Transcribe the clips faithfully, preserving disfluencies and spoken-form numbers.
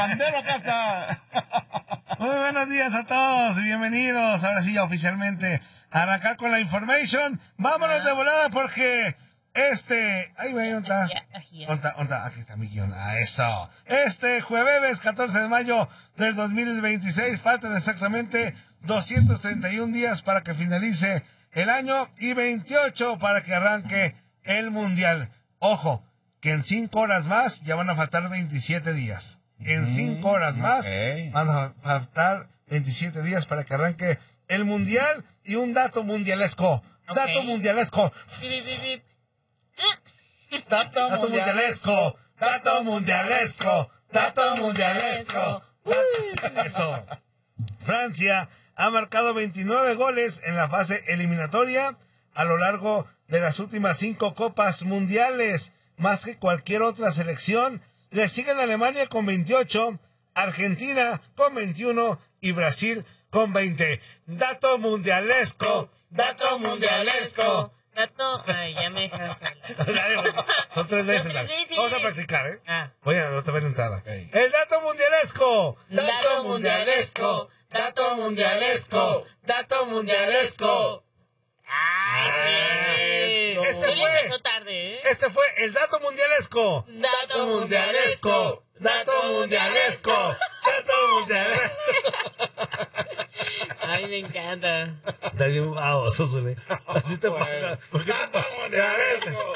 pandero acá está. Muy buenos días a todos, bienvenidos. Ahora sí, ya oficialmente a arrancar con la information. Vámonos de volada porque este... Ay, güey, ¿dónde está? ¿Dónde está? ¿Dónde está? Aquí está mi guión. Ah, eso. Este jueves catorce de mayo del dos mil veintiséis, faltan exactamente doscientos treinta y un días para que finalice el año y veintiocho para que arranque el mundial. Ojo, que en cinco horas más ya van a faltar veintisiete días. En cinco horas más okay. van a faltar veintisiete días para que arranque el mundial. Y un dato mundialesco. Okay. Dato mundialesco. Dato, dato mundialesco. Dato mundialesco. Dato mundialesco. Eso. Francia ha marcado veintinueve goles en la fase eliminatoria a lo largo de las últimas cinco copas mundiales, más que cualquier otra selección. Le siguen Alemania con veintiocho, Argentina con veintiuno y Brasil con veinte. Dato mundialesco, dato mundialesco. Dato, ay, ya me dejaron sola. Son tres veces. Vamos a practicar, ¿eh? Ah. Voy a otra vez la entrada. Okay. El dato mundialesco. Dato mundialesco, dato mundialesco, dato mundialesco. Ay, sí. Este fue, empezó tarde, ¿eh? Este fue el dato mundialesco. Dato mundialesco. Dato mundialesco. Dato mundialesco. Ay, me encanta. Está bien baboso, Zule. Así te pasa. ¿Por qué dato mundialesco?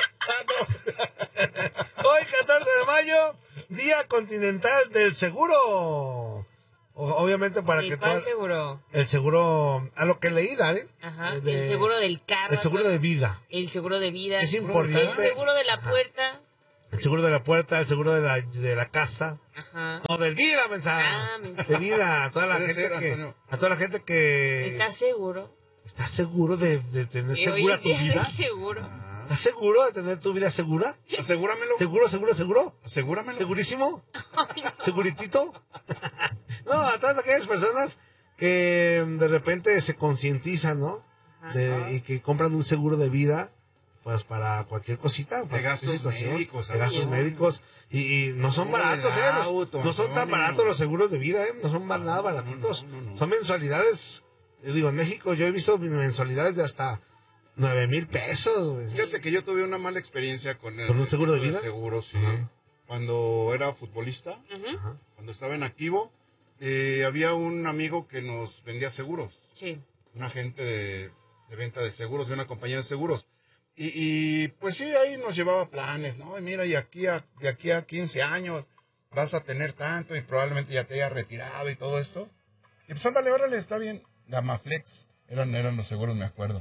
Hoy, catorce de mayo, Día Continental del Seguro. Obviamente para ¿Y que cuál todo seguro? El seguro, a lo que leí, Dale. Ajá, de, el seguro del carro. El seguro de vida. El seguro de vida. Es importante. El seguro de la puerta. Ajá. El seguro de la puerta, el seguro de la, de la casa. Ajá. No, del vida, mensaje. Ah, de vida, a toda la gente ser, que, a toda la gente que... ¿Estás seguro? ¿Estás seguro de, de tener y segura oye, tu sí, vida? seguro. Ah. ¿Estás seguro de tener tu vida segura? Asegúramelo. ¿Seguro, seguro, seguro? Asegúramelo. ¿Segurísimo? Ay, no. ¿Seguritito? No, a todas aquellas personas que de repente se concientizan, ¿no? De, y que compran un seguro de vida, pues para cualquier cosita. Para de gastos médicos. De gastos médicos. Y, y no son baratos, ¿eh? Los, no son tan baratos los seguros de vida, ¿eh? No son nada baratitos. No, no, no, no. Son mensualidades. Yo digo, en México yo he visto mensualidades de hasta nueve mil pesos, güey. Fíjate que yo tuve una mala experiencia con el... ¿Con un seguro de vida? Seguro, sí. Uh-huh. Cuando era futbolista, uh-huh. cuando estaba en activo, eh, había un amigo que nos vendía seguros. Sí. Un agente de, de venta de seguros, de una compañía de seguros. Y, y pues sí, ahí nos llevaba planes, ¿no? Y mira, y aquí a, de aquí a quince años vas a tener tanto y probablemente ya te hayas retirado y todo esto. Y pues ándale, órale, está bien. Gamaflex, eran, eran los seguros, me acuerdo.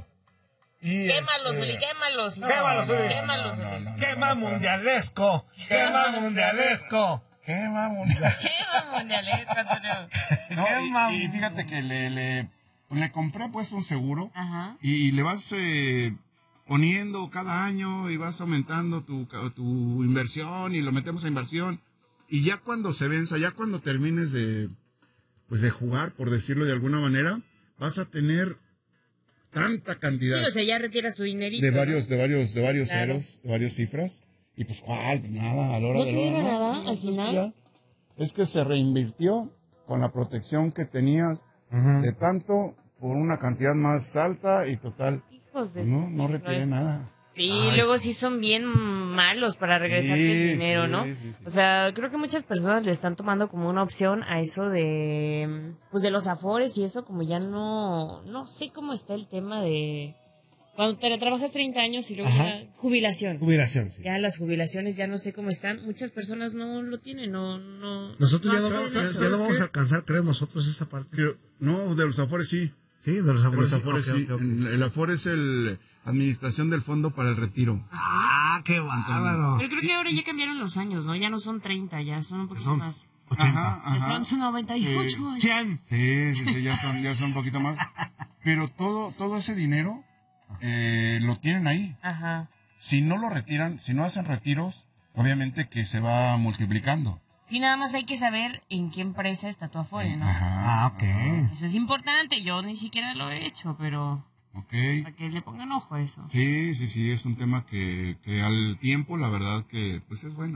Y quémalos, este... Uli, quémalos. No, quémalos, Uli. Quémalos, no, no, no, no, Quema no, mundialesco. Quema mundialesco. Quema mundialesco. Quema mundialesco, Antonio. No, y, y fíjate que le, le, le compré pues un seguro. Ajá. Y, y le vas eh, poniendo cada año y vas aumentando tu, tu inversión y lo metemos a inversión. Y ya cuando se venza, ya cuando termines de, pues de jugar, por decirlo de alguna manera, vas a tener tanta cantidad. Sí, o sea, ya retiras tu dinerito. De varios, ¿no? de varios, de varios Claro. ceros, de varias cifras. Y pues, ¿cuál? Nada, a la hora ¿No de te la dieron hora, nada no, al pues, final? ya. Es que se reinvirtió con la protección que tenías Uh-huh. de tanto por una cantidad más alta y total. Hijos de... No, no retiré nada. Sí, Ay. luego sí son bien malos para regresarte Sí, el dinero, sí, ¿no? sí, sí. O sea, creo que muchas personas le están tomando como una opción a eso de, pues de los afores y eso, como ya no, no sé cómo está el tema de cuando te trabajas treinta años y luego Ajá. ya jubilación. Jubilación, sí. Ya las jubilaciones ya no sé cómo están. Muchas personas no lo tienen, no, no. Nosotros ya no no, hacen ya, eso. ya no vamos a alcanzar, creo, nosotros esa parte. Pero, no, de los afores sí. Sí, de los De afores. los afores sí. sí. Okay, okay, okay. El, el afore es el administración del fondo para el retiro. Ah, qué bárbaro. Pero creo que ahora ya cambiaron los años, ¿no? Ya no son treinta, ya son un poquito Son más. ochenta. Ajá, Ya ajá. son noventa y ocho años. cien. Sí, sí, sí, ya son, ya son un poquito más. Pero todo, todo ese dinero eh, lo tienen ahí. Ajá. Si no lo retiran, si no hacen retiros, obviamente que se va multiplicando. Sí, nada más hay que saber en qué empresa está tu afore, ¿no? Ajá. Ah, ok. Eso es importante, yo ni siquiera lo he hecho, pero Ok. para que le pongan ojo a eso. Sí, sí, sí, es un tema que, que al tiempo, la verdad que, pues es bueno.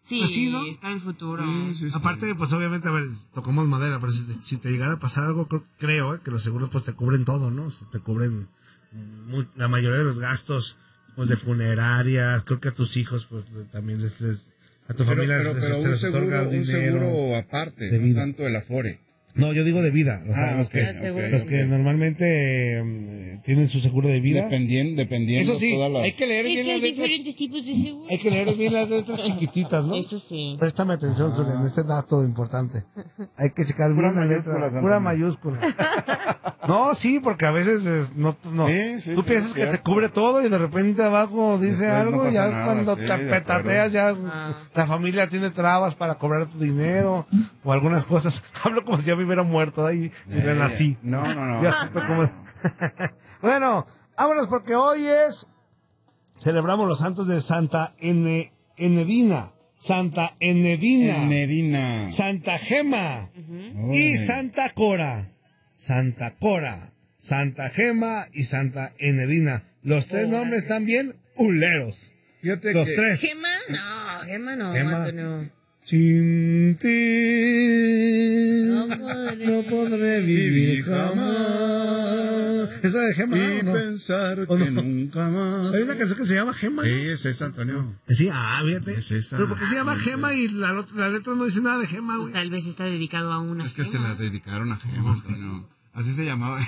Sí, así, ¿no? es para el futuro. Sí, sí, sí. Aparte, pues obviamente, a ver, tocamos madera, pero si, si te llegara a pasar algo, creo, creo eh, que los seguros pues te cubren todo, ¿no? O sea, te cubren muy, la mayoría de los gastos pues de funerarias, creo que a tus hijos pues también les, les a tu Pero, familia pero, les, pero les un, otorga seguro, un dinero. seguro aparte, de no vida. tanto el Afore. No, yo digo de vida, o sea, Ah, los ok, que, ok, los que ok. normalmente eh, tienen su seguro de vida. Dependiendo, dependiendo Eso sí, todas las... hay que leer Es bien que hay las letras. diferentes tipos de seguros. Hay que leer bien las letras chiquititas, ¿no? Eso sí. Préstame atención, Zulia, en este dato importante. Hay que checar Pura bien la mayúscula, letra. Antonio. Pura mayúscula. No, sí, porque a veces eh, no, no. Sí, sí, tú sí, piensas es que te cierto. cubre todo y de repente abajo dice Después no algo y pasa ya nada, cuando sí, te de petateas ya Ah. la familia tiene trabas para cobrar tu dinero o algunas cosas. Hablo como si ya me hubiera muerto ahí y Eh, nací. No, no, no. Ya supe cómo es. Bueno, vámonos porque hoy es... Celebramos los santos de Santa Ene, Enedina, Santa Enedina, En Medina. Santa Gema Órale. y Santa Cora. Santa Cora, Santa Gema y Santa Enedina. Los tres Órale. nombres están bien huleros. Fíjate Los que- tres. ¿Gema? No, Gema no, Gema. Antonio. Sin ti No podré no podré vivir jamás. ¿Esa de Gema? Y ¿o no? pensar ¿O no? que nunca más. Hay una canción que se llama Gema, ¿no? Sí, es esa, Antonio. Sí, ah, fíjate. Es esa. Pero ¿por qué se llama Sí, Gema sí. y la, ot- la letra no dice nada de Gema, Pues güey? tal vez está dedicado a una Es que se gema. la dedicaron a Gema, Antonio. Así se llamaba.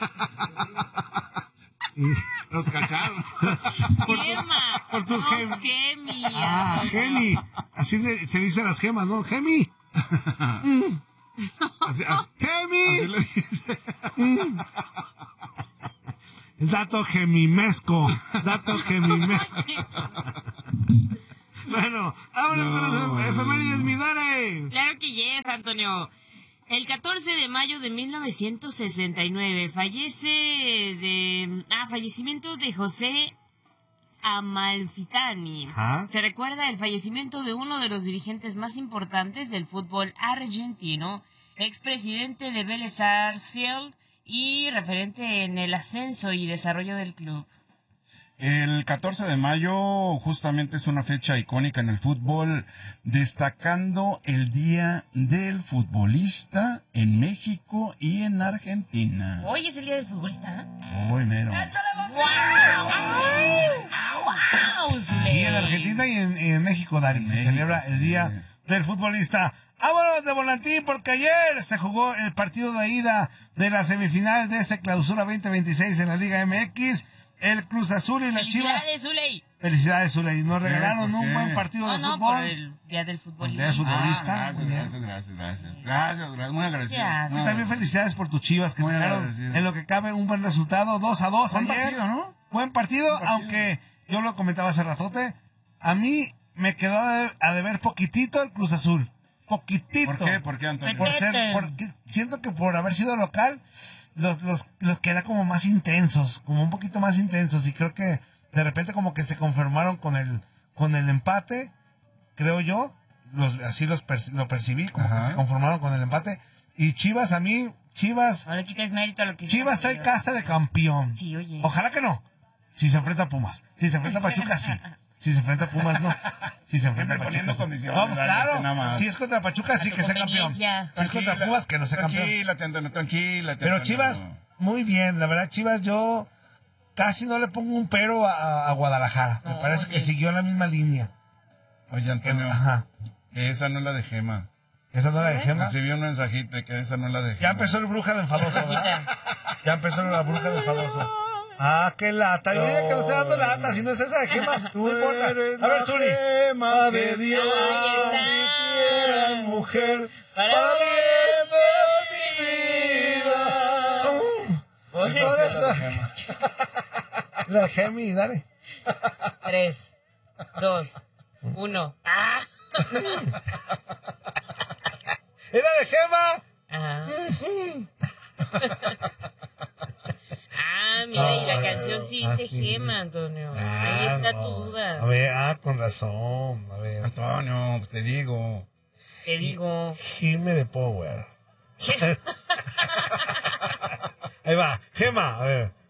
Los cacharon. Gema. por tus no, gem- Gemi. Ah, Gemi. Así se, se dice las gemas, ¿no? Gemi. Mm. Así, así, Gemi. así le dice. Dato gemimesco. Dato gemimesco. Bueno, vámonos No, con las efemérides, mi Dare. Claro que yes, Antonio. El catorce de mayo de mil novecientos sesenta y nueve fallece de... Ah, fallecimiento de José Amalfitani. Ajá. Se recuerda el fallecimiento de uno de los dirigentes más importantes del fútbol argentino, expresidente de Vélez Sarsfield y referente en el ascenso y desarrollo del club. El catorce de mayo justamente es una fecha icónica en el fútbol, destacando el Día del Futbolista en México y en Argentina. Hoy es el día del futbolista. Uy, mero. ¡Wow! ¡Wow! Y en Argentina y en, y en México, Dari, se México, celebra el Día sí. del Futbolista. Vámonos de volantín porque ayer se jugó el partido de ida de la semifinal de este clausura veinte veintiséis en la Liga M X. El Cruz Azul y las Chivas. ¡Felicidades, Zuley! Felicidades, Zuley. Nos regalaron ¿por un qué? buen partido No, de no, fútbol. por el día del futbolista. Día del futbolista. Ah, Muy gracias, bien. gracias, gracias, gracias. Gracias, gracias. Muy agradecido. Ya. Muy Y también agradecido. felicidades por tus Chivas que Muy sacaron agradecido. en lo que cabe un buen resultado, dos a dos Buen ayer. partido, ¿no? Buen partido, Buen partido. aunque yo lo comentaba hace ratote, a mí me quedó a de- a deber poquitito el Cruz Azul. Poquitito. ¿Por qué? ¿Por qué, Antonio? Por ser, porque siento que por haber sido local, los, los, los que eran como más intensos, como un poquito más intensos, y creo que de repente como que se conformaron con el, con el empate, creo yo, los, así los perci- lo percibí, como Ajá. que se conformaron con el empate, y Chivas a mí, Chivas, Ahora quitas mérito a lo que... Chivas trae casta de campeón. Sí, oye. Ojalá que no. Si se enfrenta a Pumas. Si se enfrenta a Pachuca, sí. Si se enfrenta a Pumas, no. Si se enfrenta a Siempre Pachuca. poniendo sí. condiciones, Vamos, realmente, claro. nada más. Si es contra Pachuca, sí tu que sea campeón. conveniencia. Si es contra Pumas, que no sea campeón. Tranquila, Antonio, tranquila. Pero Chivas, muy bien. La verdad, Chivas, yo casi no le pongo un pero a, a Guadalajara. Me No, parece que oye. siguió la misma línea. Oye, Antonio, Ajá. que esa no es la de Gema. Esa no la de Gema. Recibí un mensajito de que esa no es la de Gema. Ya empezó el bruja de enfadoso, ¿verdad? Ya empezó la bruja de enfadoso. Ah, qué lata. Yo diría que no estoy dando lata, si no es esa de Gema. No Tú importa. eres A ver, la Zuli. Gema de Dios. Ahí está. Mi tierra mujer. Para Para bien bien de mi vida. Oye, Esa es la de Gema. La Gemi, dale. tres, dos, uno. ¡Ah! ¿Era de Gema? Ah. Ah, mira, y la canción sí Ah, dice sí. Gema, Antonio. Ahí Ah, está no. tu duda. A ver, ah, con razón. A ver. Antonio, te digo. Te digo. Gime de Power. Ahí va, Gema, a ver.